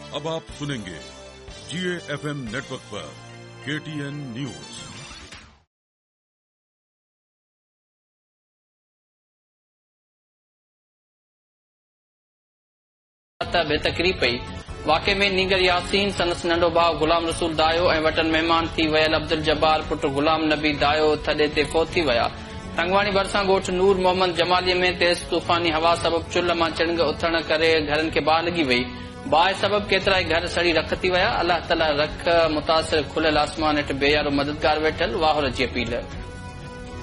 अब आप सुनेंगे GAFM network पर KTN न्यूज। बेतकरी पई वाक़े में नीगर यासीन सनस नंढो भाउ गुलाम रसूल दायो ऐं वटन महिमान थी वियल अब्दुल जब्बार पुट गुलाम नबी दायो थॾे ते फोत थी विया। टंगवाणी भरिसां ॻोठ नूर मोहम्मद जमालीअ में तेज़ तूफ़ानी हवा सबबु चुल्ह मां चिणग उथण करे घरनि खे बाहि लॻी वई। बाहि सबबु केतिरा ई घर सड़ी रख थी विया। अलाह ताला रख मुतासिर खुलियल आसमान हेठि बेयारो मददगार वेठल वाहुर जी अपील।